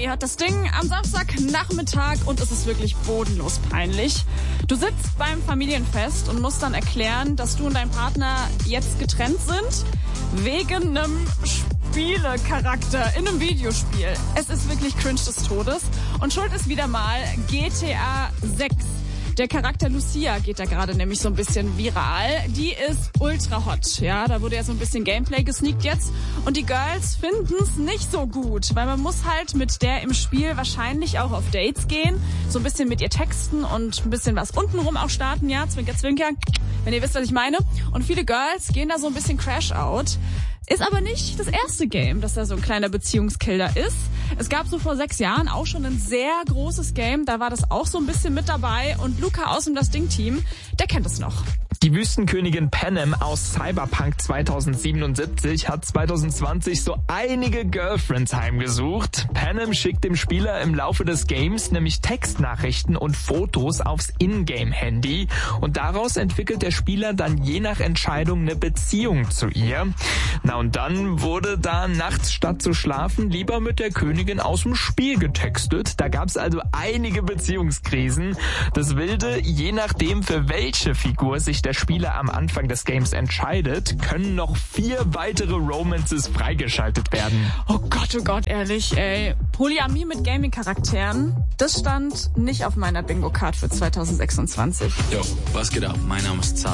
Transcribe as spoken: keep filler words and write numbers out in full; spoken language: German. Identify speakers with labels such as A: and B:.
A: Ihr hört das Ding am Samstagnachmittag und es ist wirklich bodenlos peinlich. Du sitzt beim Familienfest und musst dann erklären, dass du und dein Partner jetzt getrennt sind, wegen einem Spielecharakter in einem Videospiel. Es ist wirklich cringe des Todes und schuld ist wieder mal G T A sechs. Der Charakter Lucia geht da gerade nämlich so ein bisschen viral. Die ist ultra hot, ja. Da wurde ja so ein bisschen Gameplay gesneakt jetzt. Und die Girls finden es nicht so gut, weil man muss halt mit der im Spiel wahrscheinlich auch auf Dates gehen. So ein bisschen mit ihr texten und ein bisschen was untenrum auch starten, ja. Zwinker, zwinker, wenn ihr wisst, was ich meine. Und viele Girls gehen da so ein bisschen Crash-out. Ist aber nicht das erste Game, dass da so ein kleiner Beziehungskiller ist. Es gab so vor sechs Jahren auch schon ein sehr großes Game, da war das auch so ein bisschen mit dabei. Und Luca aus dem Das Ding-Team, der kennt es noch.
B: Die Wüstenkönigin Panem aus Cyberpunk zweitausendsiebenundsiebzig hat zweitausendzwanzig so einige Girlfriends heimgesucht. Panem schickt dem Spieler im Laufe des Games nämlich Textnachrichten und Fotos aufs Ingame-Handy. Und daraus entwickelt der Spieler dann je nach Entscheidung eine Beziehung zu ihr. Na und dann wurde da nachts statt zu schlafen lieber mit der Königin aus dem Spiel getextet. Da gab's also einige Beziehungskrisen. Das Wilde, je nachdem für welche Figur sich der Spieler am Anfang des Games entscheidet, können noch vier weitere Romances freigeschaltet werden.
A: Oh Gott, oh Gott, ehrlich, ey. Polyamie mit Gaming-Charakteren, das stand nicht auf meiner Bingo-Card für zweitausendsechsundzwanzig.
C: Jo, was geht ab? Mein Name ist Zara.